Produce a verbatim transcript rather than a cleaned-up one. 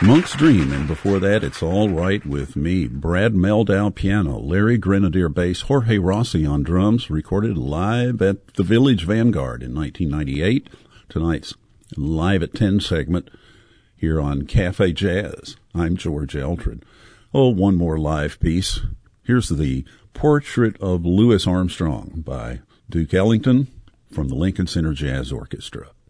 Monk's Dream, and before that, It's All Right With Me. Brad Meldau piano, Larry Grenadier bass, Jorge Rossi on drums, recorded live at the Village Vanguard in nineteen ninety-eight. Tonight's Live at ten segment here on Cafe Jazz. I'm George Eldred. Oh, one more live piece. Here's the Portrait of Louis Armstrong by Duke Ellington from the Lincoln Center Jazz Orchestra.